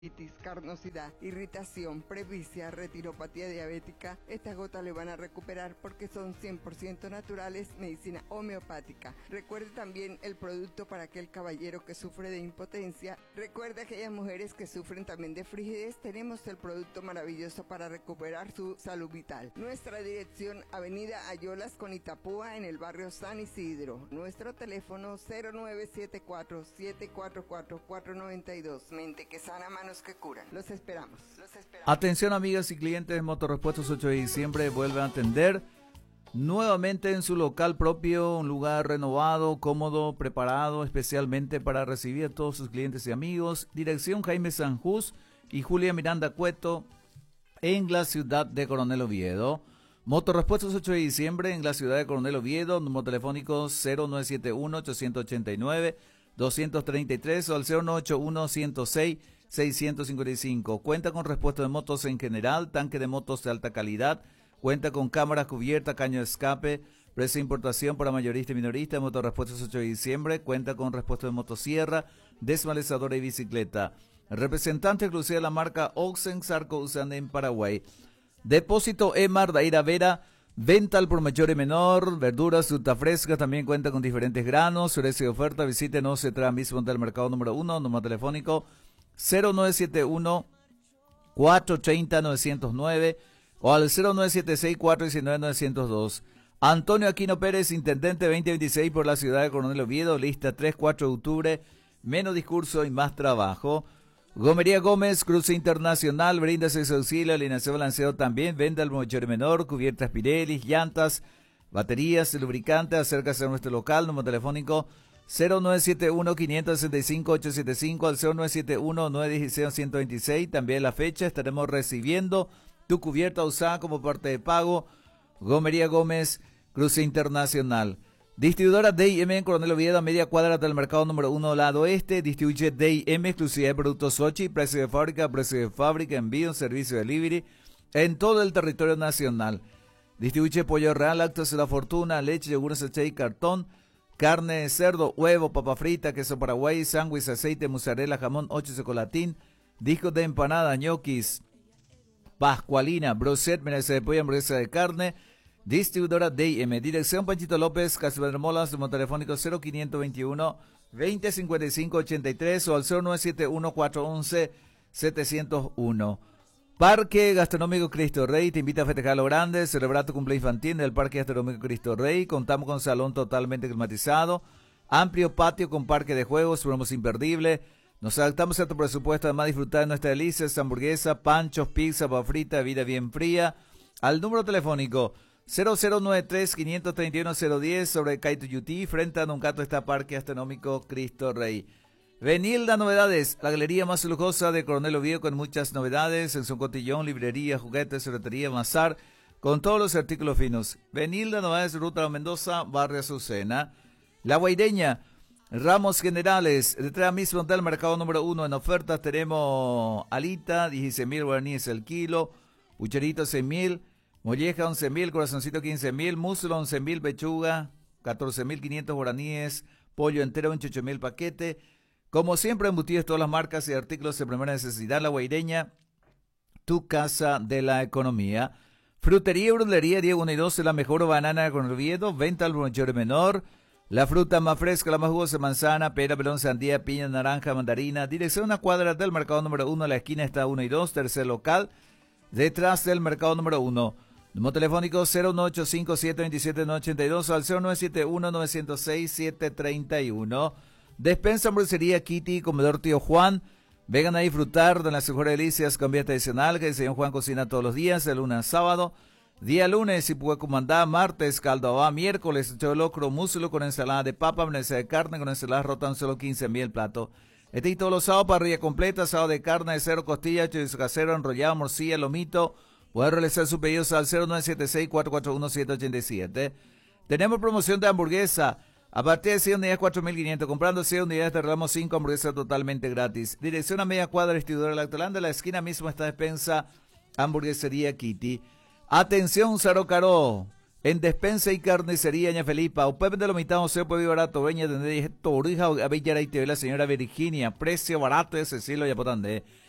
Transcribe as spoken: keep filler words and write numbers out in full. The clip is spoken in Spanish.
carnosidad, irritación, presbicia, retinopatía diabética, estas gotas le van a recuperar porque son cien por ciento naturales, medicina homeopática. Recuerde también el producto para aquel caballero que sufre de impotencia. Recuerde aquellas mujeres que sufren también de frigidez, tenemos el producto maravilloso para recuperar su salud vital. Nuestra dirección, Avenida Ayolas con Itapúa, en el barrio San Isidro. Nuestro teléfono cero nueve siete cuatro, siete cuatro cuatro, cuatro nueve dos. Mente que sana, manos que curan. Los esperamos. Los esperamos. Atención, amigas y clientes, Motorrepuestos ocho de diciembre vuelve a atender nuevamente en su local propio, un lugar renovado, cómodo, preparado especialmente para recibir a todos sus clientes y amigos. Dirección Jaime Sanjús y Julia Miranda Cueto, en la ciudad de Coronel Oviedo. Motorrepuestos ocho de diciembre en la ciudad de Coronel Oviedo, número telefónico cero nueve siete uno, ocho ocho nueve, dos tres tres o al cero nueve ocho uno, ciento seis, seiscientos cincuenta y cinco. Cuenta con repuesto de motos en general, tanque de motos de alta calidad, cuenta con cámara cubierta, caño de escape, precio de importación para mayorista y minorista. Motorrepuestos ocho de diciembre, cuenta con repuesto de motosierra, desmalezadora y bicicleta. Representante exclusivo de la marca Oxen Sarco Usan en Paraguay. Depósito Emar Daira Vera, venta al por mayor y menor, verduras, fruta fresca, también cuenta con diferentes granos, precio de oferta, visítenos, se trae mismo del mercado número uno, número telefónico cero nueve siete uno, cuatro tres cero, nueve cero nueve o al cero nueve siete seis, cuatro uno nueve, nueve cero dos. Antonio Aquino Pérez, intendente veinte veintiséis por la ciudad de Coronel Oviedo, lista tres cuatro de octubre, menos discurso y más trabajo. Gomería Gómez, cruce internacional, brinda servicio de auxilio, alineación balanceo también, venta al mayor y menor, cubiertas Pirelli, llantas, baterías, lubricantes. Acércase a nuestro local, número telefónico cero nueve siete uno, cinco seis cinco, ocho siete cinco al cero nueve siete uno, nueve uno cero, uno dos seis. También la fecha estaremos recibiendo tu cubierta usada como parte de pago. Gomería Gómez, cruce internacional. Distribuidora D y M en Coronel Oviedo, a media cuadra del mercado número uno, lado este. Distribuye D y M, exclusividad de productos Sochi, precio de fábrica, precio de fábrica, envío, servicio de delivery en todo el territorio nacional. Distribuye pollo real, lácteos de la fortuna, leche, yogur, sachet y cartón, carne de cerdo, huevo, papa frita, queso paraguay, sándwich, aceite, mozzarella, jamón, ocho chocolatín, discos de empanada, ñoquis, pascualina, broset, merece de pollo, hamburguesa de carne. Distribuidora D y M, dirección Panchito López, Castillo Molas, número telefónico cero quinientos veintiuno, veinte cincuenta y cinco ochenta y tres o al cero nueve siete uno, cuatro once, setecientos uno. Parque Gastronómico Cristo Rey te invita a festejar lo grande, celebrar tu cumpleaños infantil en el Parque Gastronómico Cristo Rey. Contamos con salón totalmente climatizado, amplio patio con parque de juegos, promos imperdible. Nos adaptamos a tu presupuesto, además disfrutar de nuestras delicias, hamburguesa, panchos, pizza, papa frita, vida bien fría. Al número telefónico cero cero nueve tres, cinco tres uno, cero diez sobre Kaito Yuti, frente a Nuncato está Parque Gastronómico Cristo Rey. Venilda Novedades, la galería más lujosa de Coronel Oviedo con muchas novedades en su cotillón, librería, juguetes, ferretería, bazar, con todos los artículos finos. Venilda Novedades, Ruta Mendoza, Barrio Azucena. La Guaireña, Ramos Generales, detrás mismo del mercado número uno en ofertas tenemos alita, dieciséis mil guaraníes el kilo, pucherito seis mil, molleja once mil, corazoncito quince mil, muslo once mil, pechuga catorce mil quinientos guaraníes, pollo entero veintiocho mil paquete. Como siempre, embutidos todas las marcas y artículos de primera necesidad. La Guaireña, tu casa de la economía. Frutería y brulería Diego uno y dos, la mejor banana con el Oviedo, venta al mayor menor. La fruta más fresca, la más jugosa, manzana, pera, melón, sandía, piña, naranja, mandarina. Dirección una cuadra del mercado número uno, la esquina está uno y dos, tercer local, detrás del mercado número uno. Número telefónico cero nueve ocho cinco, siete dos siete, nueve ocho dos al cero nueve siete uno, nueve cero seis, siete tres uno. Despensa hamburguesería Kitty, comedor Tío Juan. Vengan a disfrutar de las mejores delicias con vía tradicional que el señor Juan cocina todos los días, de lunes a sábado. Día lunes, Ipuecumandá, martes, caldo a miércoles, locro, muslo con ensalada de papa, mesa de carne con ensalada rotan solo quince mil el plato. Este y todos los sábados, parrilla completa, asado de carne, de cero, costilla, chorizo casero, enrollado, morcilla, lomito. Puede realizar sus pedidos al cero nueve siete seis, cuatro cuatro uno, siete ocho siete. Tenemos promoción de hamburguesa. A partir de cien unidades, cuatro mil quinientos. Comprando cien unidades, te regalamos cinco hamburguesas totalmente gratis. Dirección a media cuadra, distribuidora Lactolanda. La esquina misma está despensa, hamburguesería Kitty. Atención, Saro Caro. En despensa y carnicería, ña Felipa. O puede venderlo mitad, o sea, puede barato. Veña de torija, a Villara y te ve la señora Virginia. Precio barato de Cecilio y Apotande.